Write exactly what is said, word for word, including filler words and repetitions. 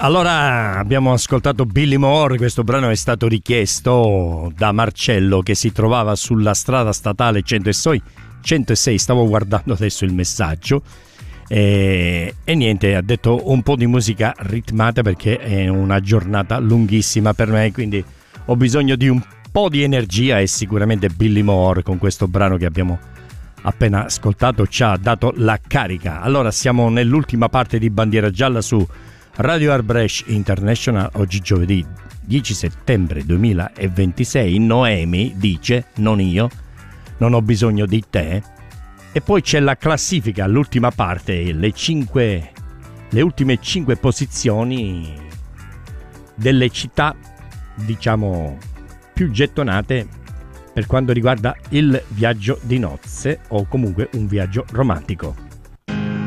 Allora abbiamo ascoltato Billy Moore, questo brano è stato richiesto da Marcello che si trovava sulla strada statale centosei, centosei, stavo guardando adesso il messaggio e, e niente, ha detto un po' di musica ritmata perché è una giornata lunghissima per me, quindi ho bisogno di un po' di energia e sicuramente Billy Moore con questo brano che abbiamo appena ascoltato ci ha dato la carica. Allora siamo nell'ultima parte di Bandiera Gialla su Radio Arbresh International. Oggi giovedì dieci settembre duemilaventisei. Noemi dice: non io, non ho bisogno di te. E poi c'è la classifica, l'ultima parte, le cinque, le ultime cinque posizioni delle città, diciamo, più gettonate per quanto riguarda il viaggio di nozze o comunque un viaggio romantico.